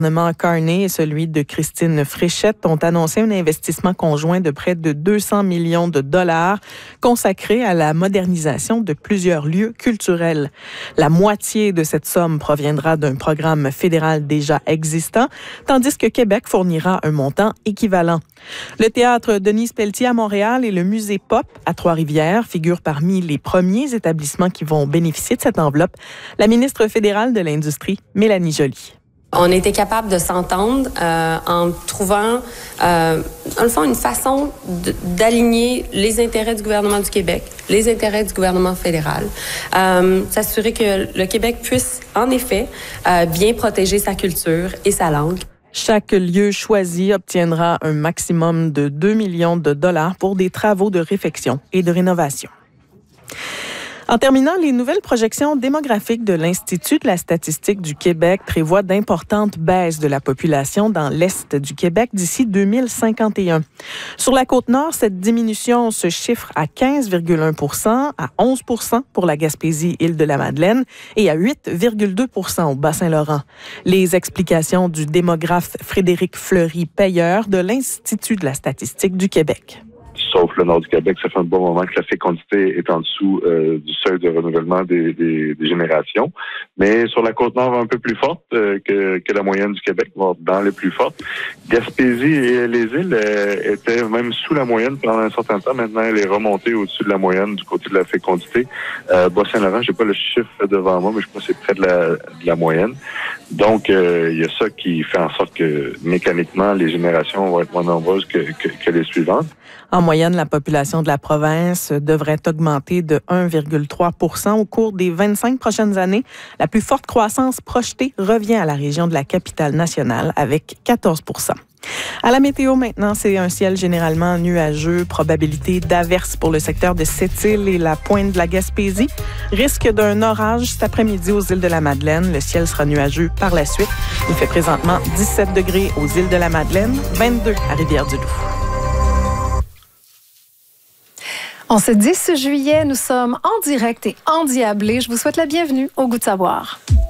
Le gouvernement Carney et celui de Christine Fréchette ont annoncé un investissement conjoint de près de 200 millions de dollars consacré à la modernisation de plusieurs lieux culturels. La moitié de cette somme proviendra d'un programme fédéral déjà existant, tandis que Québec fournira un montant équivalent. Le théâtre Denise Pelletier à Montréal et le musée Pop à Trois-Rivières figurent parmi les premiers établissements qui vont bénéficier de cette enveloppe. La ministre fédérale de l'Industrie, Mélanie Joly. On était capable de s'entendre en trouvant, dans le fond, une façon d'aligner les intérêts du gouvernement du Québec, les intérêts du gouvernement fédéral, s'assurer que le Québec puisse, en effet, bien protéger sa culture et sa langue. Chaque lieu choisi obtiendra un maximum de 2 millions de dollars pour des travaux de réfection et de rénovation. En terminant, les nouvelles projections démographiques de l'Institut de la statistique du Québec prévoient d'importantes baisses de la population dans l'Est du Québec d'ici 2051. Sur la Côte-Nord, cette diminution se chiffre à 15,1 % à 11 % pour la Gaspésie-Île-de-la-Madeleine et à 8,2 % au Bas-Saint-Laurent. Les explications du démographe Frédéric Fleury-Payeur de l'Institut de la statistique du Québec. Sauf le nord du Québec, ça fait un bon moment que la fécondité est en dessous du seuil de renouvellement des générations. Mais sur la Côte-Nord, un peu plus forte que la moyenne du Québec, voire dans les plus fortes. Gaspésie et les îles étaient même sous la moyenne pendant un certain temps. Maintenant, elle est remontée au-dessus de la moyenne du côté de la fécondité. Bas-Saint-Laurent, j'ai pas le chiffre devant moi, mais je crois que c'est près de la moyenne. Donc, il y a ça qui fait en sorte que mécaniquement, les générations vont être moins nombreuses que les suivantes. En moyenne, la population de la province devrait augmenter de 1,3 % au cours des 25 prochaines années. La plus forte croissance projetée revient à la région de la capitale nationale avec 14 %. À la météo maintenant, c'est un ciel généralement nuageux, probabilité d'averses pour le secteur de Sept-Îles et la pointe de la Gaspésie. Risque d'un orage cet après-midi aux îles de la Madeleine. Le ciel sera nuageux par la suite. Il fait présentement 17 degrés aux îles de la Madeleine, 22 à Rivière-du-Loup. En ce 10 juillet, nous sommes en direct et endiablés. Je vous souhaite la bienvenue au Goût de savoir.